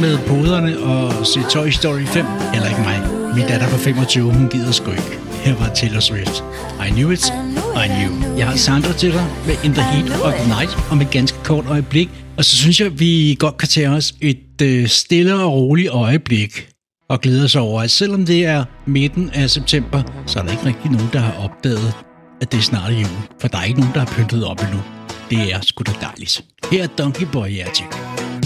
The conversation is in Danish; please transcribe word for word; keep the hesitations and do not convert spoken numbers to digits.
med poderne og se Toy Story fem. Heller ikke mig. Min datter på femogtyve, hun gider sgu ikke. Her var Taylor Swift. I knew it, I knew. Jeg har Sandra til dig med In the Heat of the Night om et ganske kort øjeblik. Og så synes jeg, vi godt kan tage os et øh, stille og roligt øjeblik og glæde os over, at selvom det er midten af september, så er der ikke rigtig nogen, der har opdaget, at det er snart jul. For der er ikke nogen, der har pyntet op endnu. Det er sgu da dejligt. Her er Donkey Boy Magic.